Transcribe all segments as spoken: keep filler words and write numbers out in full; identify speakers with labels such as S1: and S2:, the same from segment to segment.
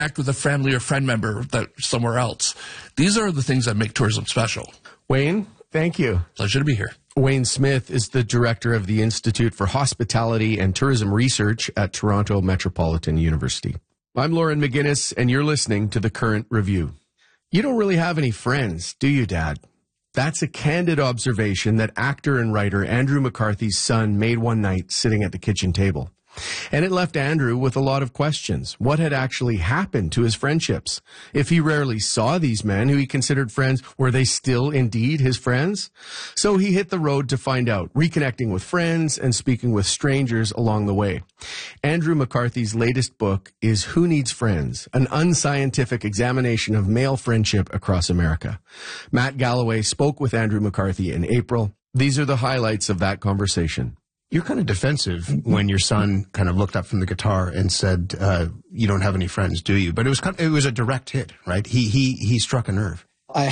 S1: Act with a family or friend member that somewhere else. These are the things that make tourism special.
S2: Wayne, thank you.
S1: Pleasure to be here.
S2: Wayne Smith is the director of the Institute for Hospitality and Tourism Research at Toronto Metropolitan University. I'm Lauren McGinnis, and you're listening to The Current Review. You don't really have any friends, do you, Dad? That's a candid observation that actor and writer Andrew McCarthy's son made one night sitting at the kitchen table. And it left Andrew with a lot of questions. What had actually happened to his friendships? If he rarely saw these men who he considered friends, were they still indeed his friends? So he hit the road to find out, reconnecting with friends and speaking with strangers along the way. Andrew McCarthy's latest book is Who Needs Friends? An unscientific examination of male friendship across America. Matt Galloway spoke with Andrew McCarthy in April. These are the highlights of that conversation.
S3: You're kind of defensive when your son kind of looked up from the guitar and said, uh, you don't have any friends, do you? But it was kind of, it was a direct hit, right? He he he struck a nerve.
S4: I,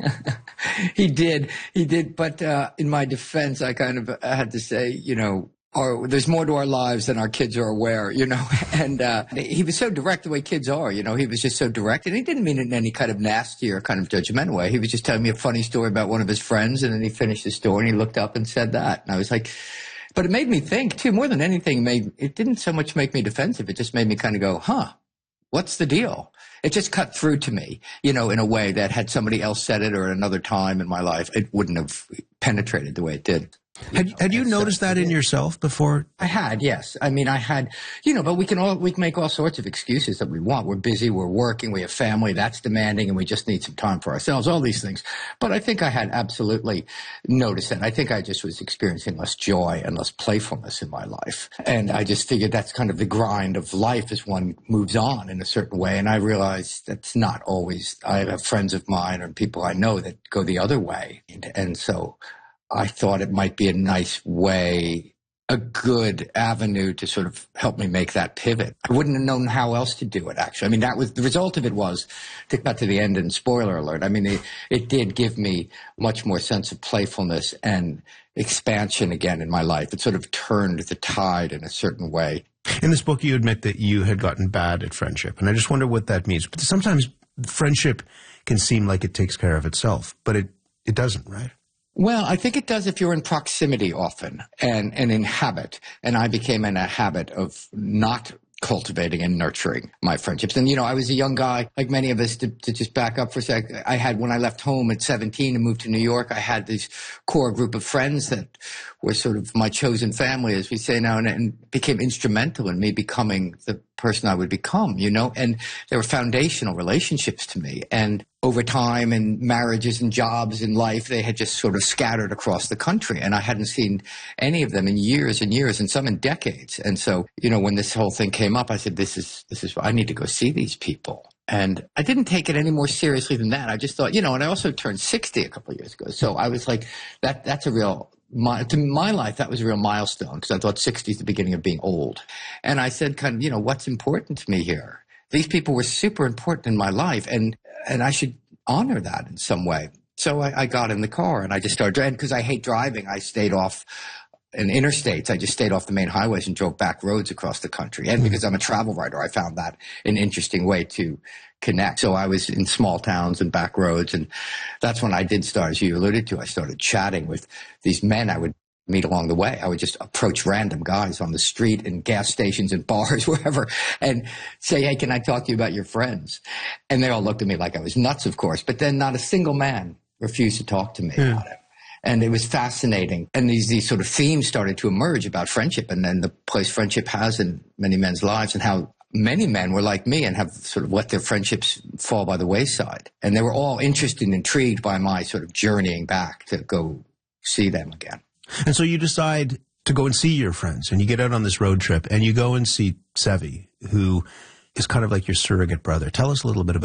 S4: he did, he did. But uh, in my defense, I kind of had to say, you know, our, there's more to our lives than our kids are aware, you know. And uh, he was so direct the way kids are, you know. He was just so direct. And he didn't mean it in any kind of nasty or kind of judgmental way. He was just telling me a funny story about one of his friends. And then he finished the story and he looked up and said that. And I was like... But it made me think, too, more than anything, made it didn't so much make me defensive. It just made me kind of go, huh, what's the deal? It just cut through to me, you know, in a way that had somebody else said it or at another time in my life, it wouldn't have penetrated the way it did.
S3: Had, you, had you noticed that in yourself before?
S4: I had, yes. I mean, I had, you know, but we can all, we can make all sorts of excuses that we want. We're busy, we're working, we have family, that's demanding, and we just need some time for ourselves, all these things. But I think I had absolutely noticed that. I think I just was experiencing less joy and less playfulness in my life. And I just figured that's kind of the grind of life as one moves on in a certain way. And I realized that's not always, I have friends of mine or people I know that go the other way. And, and so I thought it might be a nice way, a good avenue to sort of help me make that pivot. I wouldn't have known how else to do it, actually. I mean, that was the result of it was, to cut to the end and spoiler alert, I mean, it, it did give me much more sense of playfulness and expansion again in my life. It sort of turned the tide in a certain way.
S3: In this book, you admit that you had gotten bad at friendship, and I just wonder what that means. But sometimes friendship can seem like it takes care of itself, but it, it doesn't, right?
S4: Well, I think it does if you're in proximity often and, and in habit. And I became in a habit of not cultivating and nurturing my friendships. And, you know, I was a young guy, like many of us, to, to just back up for a sec. I had, when I left home at seventeen and moved to New York, I had this core group of friends that were sort of my chosen family, as we say now, and, and became instrumental in me becoming the person I would become, you know, and they were foundational relationships to me. And over time and marriages and jobs in life, they had just sort of scattered across the country. And I hadn't seen any of them in years and years and some in decades. And so, you know, when this whole thing came up, I said, this is, this is, I need to go see these people. And I didn't take it any more seriously than that. I just thought, you know, and I also turned sixty a couple of years ago. So I was like, that, that's a real, my, to my life, that was a real milestone because I thought sixty is the beginning of being old. And I said, kind of, you know, what's important to me here? These people were super important in my life, and, and I should honor that in some way. So I, I got in the car and I just started driving because I hate driving. I stayed off in interstates. I just stayed off the main highways and drove back roads across the country. And because I'm a travel writer, I found that an interesting way to connect. So I was in small towns and back roads. And that's when I did start, as you alluded to, I started chatting with these men I would meet along the way. I would just approach random guys on the street and gas stations and bars, wherever, and say, hey, can I talk to you about your friends? And they all looked at me like I was nuts, of course. But then not a single man refused to talk to me yeah. about it. And it was fascinating. And these, these sort of themes started to emerge about friendship and then the place friendship has in many men's lives and how many men were like me and have sort of let their friendships fall by the wayside. And they were all interested and intrigued by my sort of journeying back to go see them again.
S3: And so you decide to go and see your friends, and you get out on this road trip, and you go and see Sevi, who is kind of like your surrogate brother. Tell us a little bit about him.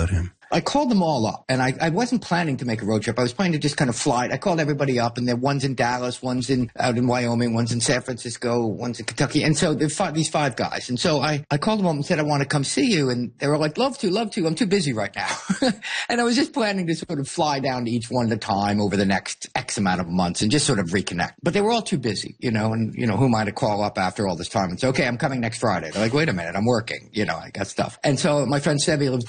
S4: I called them all up, and I, I wasn't planning to make a road trip. I was planning to just kind of fly. I called everybody up, and there one's in Dallas, one's in out in Wyoming, one's in San Francisco, one's in Kentucky. And so there five, these five guys. And so I, I called them up and said, I want to come see you. And they were like, love to, love to. I'm too busy right now. And I was just planning to sort of fly down to each one at a time over the next X amount of months and just sort of reconnect. But they were all too busy, you know, and, you know, who am I to call up after all this time and say, okay, I'm coming next Friday. They're like, wait a minute, I'm working. You know, I got stuff. And so my friend Sebi lives